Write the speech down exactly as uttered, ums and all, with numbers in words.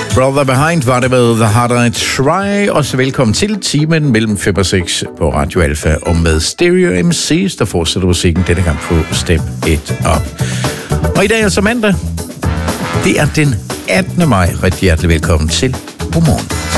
Brother Behind var det med The Harder I Try. Og så velkommen til timen mellem fem og seks på Radio Alpha og med Stereo M C's, der fortsætter musikken denne gang på Step It Up. Og i dag er så mandag. Det er den attende maj. Rigtig hjertelig velkommen til. Godmorgen.